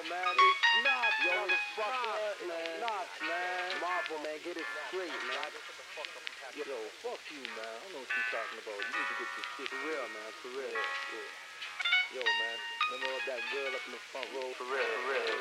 man. It's not, Yo, motherfucker. it's It's not, man. Marvel, man, get it straight, man. Yo, fuck you, man. I don't know what you're talking about. You need to get your shit For real, man, for real. Yeah. Yo, man. Remember that girl up in the front row? For real, for real.